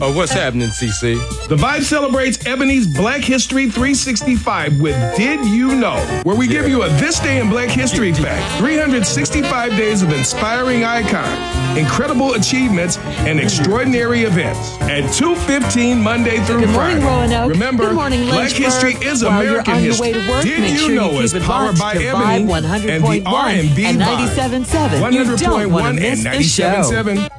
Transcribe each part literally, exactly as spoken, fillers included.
Oh, what's happening, C C? The Vibe celebrates Ebony's Black History three sixty-five with Did You Know? Where we give you a This Day in Black History fact. three hundred sixty-five days of inspiring icons, incredible achievements, and extraordinary events. At two fifteen Monday through Good morning, Friday. Roanoke. Remember, Good morning, Black Lynchburg. History is While American you're on history. Your way to work, Did make You sure Know you is keep it powered locked by to Ebony Vibe one hundred and the point R one and B and Vibe. ninety-seven point seven. one hundred point one You don't and want to miss the ninety-seven show. point seven.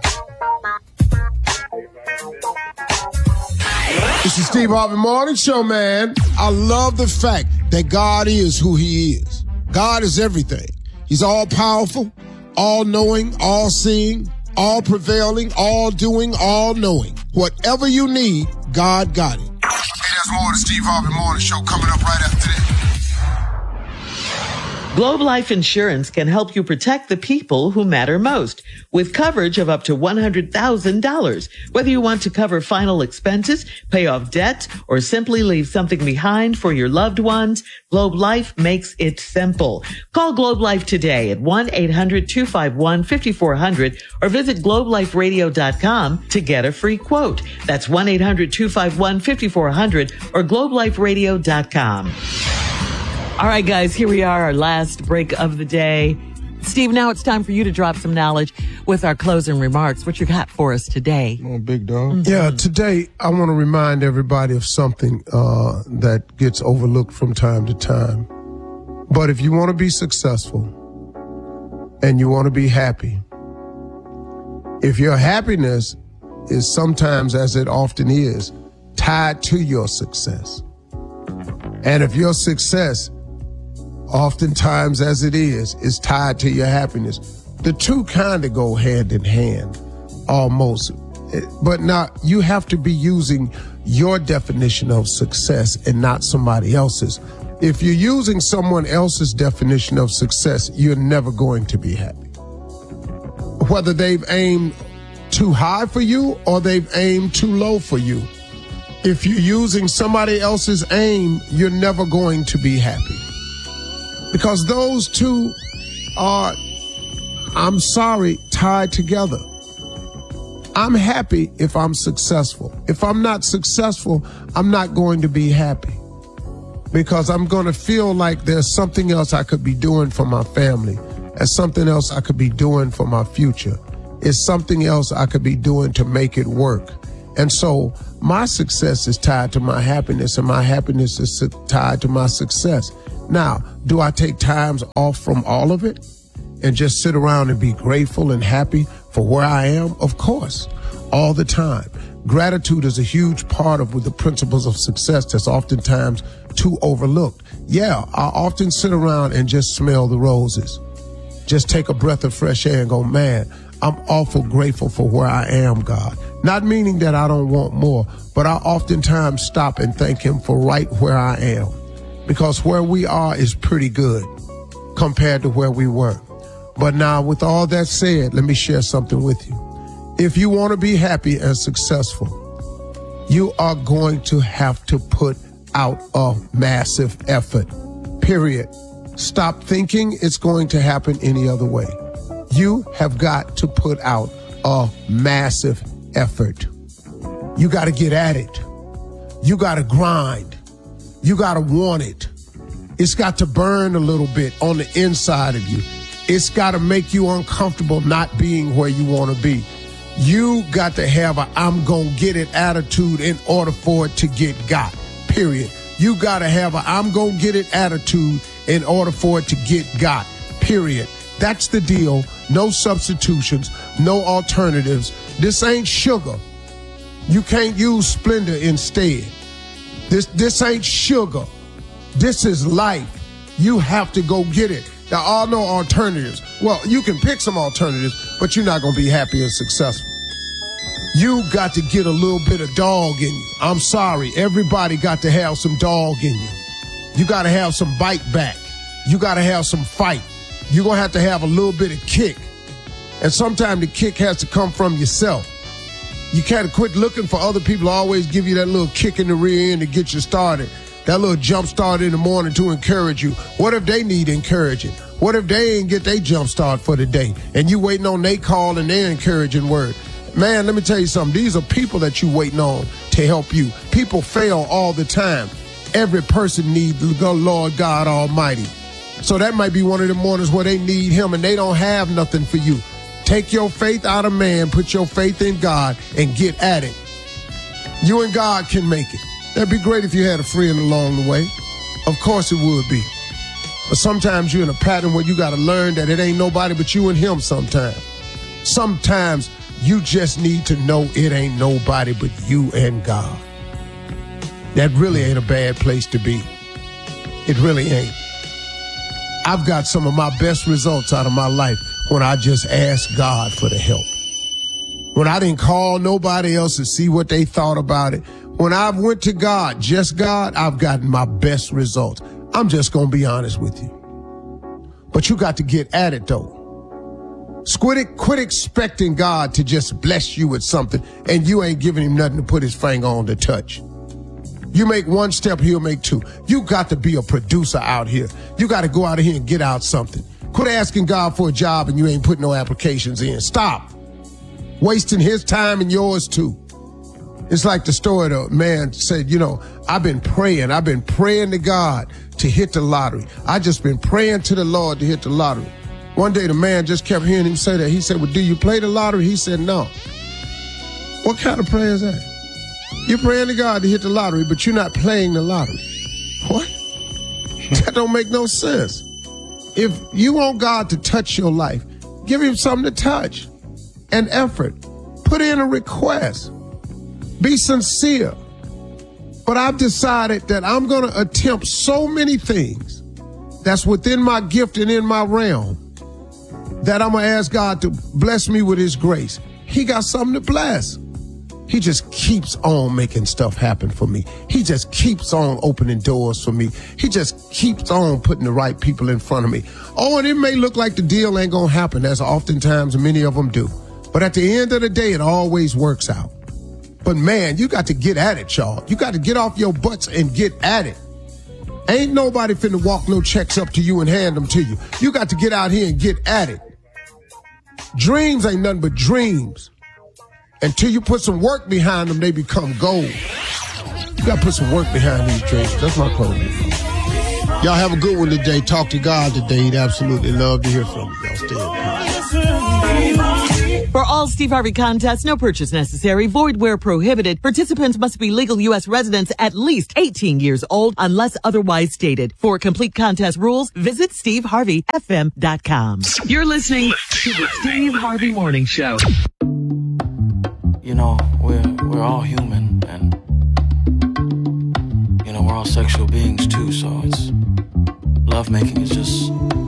This is Steve Harvey Morning Show, man. I love the fact that God is who he is. God is everything. He's all powerful, all knowing, all seeing, all prevailing, all doing, all knowing. Whatever you need, God got it. Hey, there's more of the Steve Harvey Morning Show coming up right after this. Globe Life Insurance can help you protect the people who matter most with coverage of up to one hundred thousand dollars. Whether you want to cover final expenses, pay off debt, or simply leave something behind for your loved ones, Globe Life makes it simple. Call Globe Life today at one eight hundred two five one five four zero zero or visit globe life radio dot com to get a free quote. That's one eight hundred two five one five four zero zero or globe life radio dot com. All right, guys, here we are, our last break of the day. Steve, now it's time for you to drop some knowledge with our closing remarks. What you got for us today? Oh, big dog. Mm-hmm. Yeah, today I want to remind everybody of something uh, that gets overlooked from time to time. But if you want to be successful and you want to be happy, if your happiness is sometimes, as it often is, tied to your success, and if your success oftentimes, as it is, is tied to your happiness, the two kind of go hand in hand, almost. But now you have to be using your definition of success and not somebody else's. If you're using someone else's definition of success, you're never going to be happy. Whether they've aimed too high for you or they've aimed too low for you. If you're using somebody else's aim, you're never going to be happy. Because those two are, I'm sorry, tied together. I'm happy if I'm successful. If I'm not successful, I'm not going to be happy. Because I'm going to feel like there's something else I could be doing for my family. There's something else I could be doing for my future. It's something else I could be doing to make it work. And so my success is tied to my happiness, and my happiness is tied to my success. Now, do I take times off from all of it and just sit around and be grateful and happy for where I am? Of course, all the time. Gratitude is a huge part of the principles of success that's oftentimes too overlooked. Yeah, I often sit around and just smell the roses. Just take a breath of fresh air and go, man, I'm awful grateful for where I am, God. Not meaning that I don't want more, but I oftentimes stop and thank him for right where I am. Because where we are is pretty good compared to where we were. But now, with all that said, let me share something with you. If you want to be happy and successful, you are going to have to put out a massive effort, period. Stop thinking it's going to happen any other way. You have got to put out a massive effort. You got to get at it. You got to grind. You got to want it. It's got to burn a little bit on the inside of you. It's got to make you uncomfortable not being where you want to be. You got to have a I'm going to get it attitude in order for it to get got, period. You got to have a I'm going to get it attitude in order for it to get got, period. That's the deal. No substitutions, no alternatives. This ain't sugar. You can't use Splenda instead. This this ain't sugar. This is life. You have to go get it. There are no alternatives. Well, you can pick some alternatives, but you're not going to be happy and successful. You got to get a little bit of dog in you. I'm sorry. Everybody got to have some dog in you. You got to have some bite back. You got to have some fight. You're going to have to have a little bit of kick. And sometimes the kick has to come from yourself. You can't quit looking for other people to always give you that little kick in the rear end to get you started. That little jump start in the morning to encourage you. What if they need encouraging? What if they ain't get their jump start for the day and you waiting on their call and their encouraging word? Man, let me tell you something. These are people that you waiting on to help you. People fail all the time. Every person needs the Lord God Almighty. So that might be one of the mornings where they need him and they don't have nothing for you. Take your faith out of man, put your faith in God, and get at it. You and God can make it. That'd be great if you had a friend along the way. Of course it would be. But sometimes you're in a pattern where you got to learn that it ain't nobody but you and him sometimes. Sometimes you just need to know it ain't nobody but you and God. That really ain't a bad place to be. It really ain't. I've got some of my best results out of my life when I just asked God for the help. When I didn't call nobody else to see what they thought about it. When I went to God, just God, I've gotten my best results. I'm just going to be honest with you. But you got to get at it, though. Quit, quit expecting God to just bless you with something and you ain't giving him nothing to put his finger on to touch. You make one step, he'll make two. You got to be a producer out here. You got to go out of here and get out something. Quit asking God for a job and you ain't putting no applications in. Stop. Wasting his time and yours too. It's like the story the man said, you know, I've been praying. I've been praying to God to hit the lottery. I just been praying to the Lord to hit the lottery. One day the man just kept hearing him say that. He said, well, do you play the lottery? He said, no. What kind of prayer is that? You're praying to God to hit the lottery, but you're not playing the lottery. What? That don't make no sense. If you want God to touch your life, give him something to touch. An effort. Put in a request. Be sincere. But I've decided that I'm going to attempt so many things that's within my gift and in my realm that I'm going to ask God to bless me with his grace. He got something to bless. He just keeps on making stuff happen for me. He just keeps on opening doors for me. He just keeps on putting the right people in front of me. Oh, and it may look like the deal ain't going to happen, as oftentimes many of them do. But at the end of the day, it always works out. But man, you got to get at it, y'all. You got to get off your butts and get at it. Ain't nobody finna walk no checks up to you and hand them to you. You got to get out here and get at it. Dreams ain't nothing but dreams. Until you put some work behind them, they become gold. You got to put some work behind these dreams. That's my closing. Y'all have a good one today. Talk to God today. He'd absolutely love to hear from you. Y'all stay in peace. For all Steve Harvey contests, no purchase necessary, void where prohibited. Participants must be legal U S residents at least eighteen years old unless otherwise stated. For complete contest rules, visit steve harvey f m dot com. You're listening to the Steve Harvey Morning Show. You know, we're we're all human, and you know, we're all sexual beings too, so it's lovemaking is just